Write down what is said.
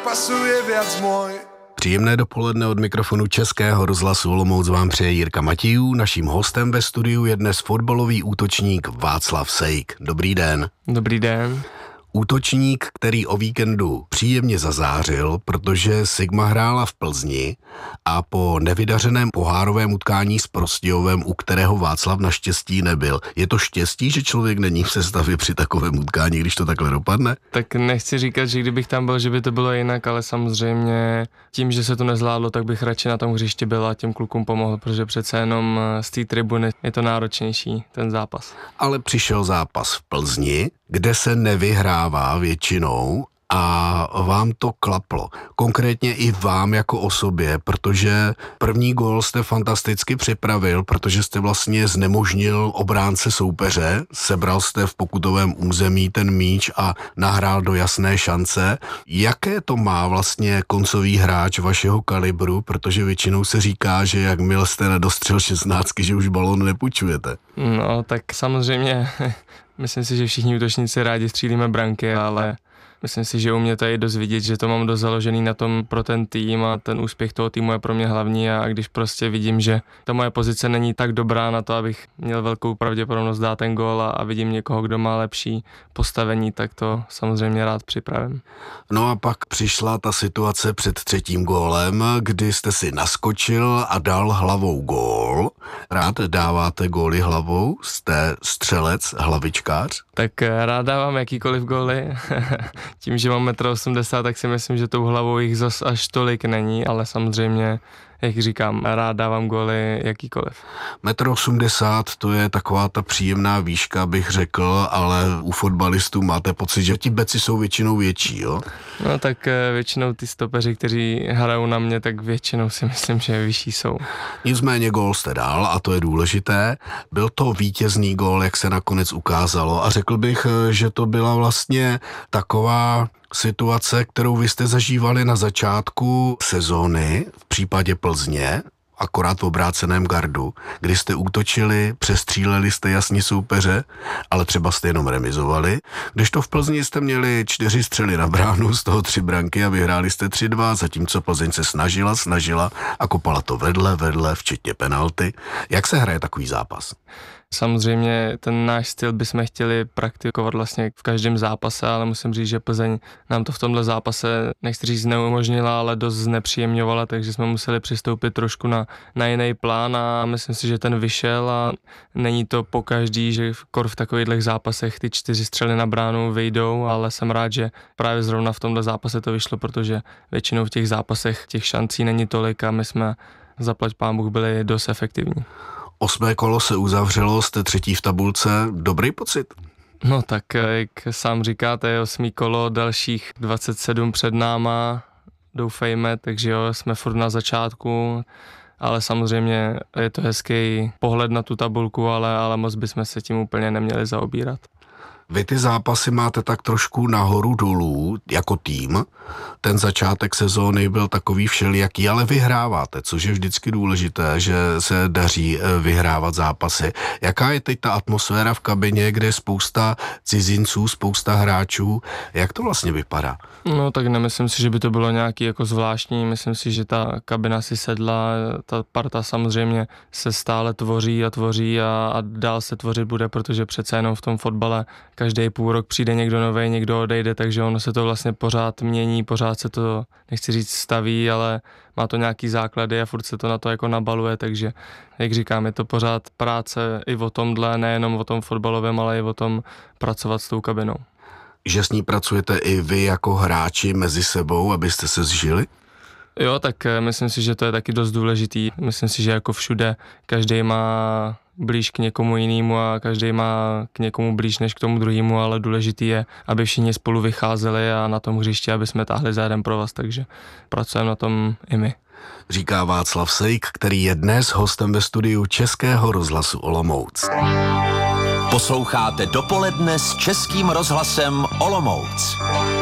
pasuje viac môj. Příjemné dopoledne od mikrofonu Českého rozhlasu Olomouc vám přeje Jirka Matějů. Naším hostem ve studiu je dnes fotbalový útočník Václav Sejk. Dobrý den. Dobrý den. Útočník, který o víkendu příjemně zazářil, protože Sigma hrála v Plzni a po nevydařeném pohárovém utkání s Prostějovem, u kterého Václav naštěstí nebyl. Je to štěstí, že člověk není v sestavě při takovém utkání, když to takhle dopadne? Tak nechci říkat, že kdybych tam byl, že by to bylo jinak, ale samozřejmě tím, že se to nezvládlo, tak bych radši na tom hřišti byl a těm klukům pomohl, protože přece jenom z té tribuny je to náročnější, ten zápas. Ale přišel zápas v Plzni, kde se nevyhrává většinou a vám to klaplo. Konkrétně i vám jako osobě, protože první gól jste fantasticky připravil, protože jste vlastně znemožnil obránce soupeře, sebral jste v pokutovém území ten míč a nahrál do jasné šance. Jaké to má vlastně koncový hráč vašeho kalibru, protože většinou se říká, že jakmile jste nedostřel 16, že už balon nepůjčujete. No, tak samozřejmě myslím si, že všichni útočníci rádi střílíme branky, ale myslím si, že u mě to je dost vidět, že to mám dost založený na tom pro ten tým a ten úspěch toho týmu je pro mě hlavní a když prostě vidím, že ta moje pozice není tak dobrá na to, abych měl velkou pravděpodobnost dát ten gól a vidím někoho, kdo má lepší postavení, tak to samozřejmě rád připravím. No a pak přišla ta situace před třetím gólem, kdy jste si naskočil a dal hlavou gól. Rád dáváte góly hlavou? Jste střelec, hlavičkář? Tak rád dávám jakýkoliv góly. Tím, že mám 1,80 m, tak si myslím, že tou hlavou jich zas až tolik není, ale samozřejmě, jak říkám, rád dávám góly jakýkoliv. 1,80 m, to je taková ta příjemná výška, bych řekl, ale u fotbalistů máte pocit, že ti beci jsou většinou větší, jo? No tak většinou ty stopeři, kteří hrajou na mě, tak většinou si myslím, že vyšší jsou. Nicméně gól jste dal a to je důležité. Byl to vítězný gól, jak se nakonec ukázalo a řekl bych, že to byla vlastně taková situace, kterou vy jste zažívali na začátku sezóny v případě Plzně, akorát v obráceném gardu, kdy jste útočili, přestříleli jste jasně soupeře, ale třeba jste jenom remizovali. Kdežto v Plzni jste měli 4 střely na bránu, z toho 3 branky a vyhráli jste 3-2, zatímco Plzeň se snažila a kopala to vedle, včetně penalty. Jak se hraje takový zápas? Samozřejmě ten náš styl bychom chtěli praktikovat vlastně v každém zápase, ale musím říct, že Plzeň nám to v tomhle zápase, nechci říct neumožnila, ale dost znepříjemňovala, takže jsme museli přistoupit trošku na jiný plán a myslím si, že ten vyšel a není to pokaždý, že v takovýchhle zápasech ty 4 střely na bránu vyjdou, ale jsem rád, že právě zrovna v tomhle zápase to vyšlo, protože většinou v těch zápasech těch šancí není tolik a my jsme zaplať pán Bůh byli dost efektivní. 8. kolo se uzavřelo, jste 3. v tabulce, dobrý pocit? No tak, jak sám říkáte, je 8. kolo, dalších 27 před náma, doufejme, takže jo, jsme furt na začátku, ale samozřejmě je to hezký pohled na tu tabulku, ale moc bychom se tím úplně neměli zaobírat. Vy ty zápasy máte tak trošku nahoru dolů jako tým. Ten začátek sezóny byl takový všelijaký, ale vyhráváte, což je vždycky důležité, že se daří vyhrávat zápasy. Jaká je teď ta atmosféra v kabině, kde je spousta cizinců, spousta hráčů? Jak to vlastně vypadá? No tak nemyslím si, že by to bylo nějaký jako zvláštní, myslím si, že ta kabina si sedla, ta parta samozřejmě se stále tvoří a dál se tvořit bude, protože přece jenom v tom fotbale každý půl rok přijde někdo nový, někdo odejde, takže ono se to vlastně pořád mění, pořád se to, nechci říct staví, ale má to nějaký základy a furt se to na to jako nabaluje, takže jak říkám, je to pořád práce i o tomhle, nejenom o tom fotbalovém, ale i o tom pracovat s tou kabinou. Že s ní pracujete i vy jako hráči mezi sebou, abyste se zžili? Jo, tak myslím si, že to je taky dost důležitý. Myslím si, že jako všude každý má blíž k někomu jinému a každý má k někomu blíž než k tomu druhému, ale důležitý je, aby všichni spolu vycházeli a na tom hřišti, aby jsme táhli za jeden provaz, takže pracujeme na tom i my. Říká Václav Sejk, který je dnes hostem ve studiu Českého rozhlasu Olomouc. Posloucháte Dopoledne s Českým rozhlasem Olomouc.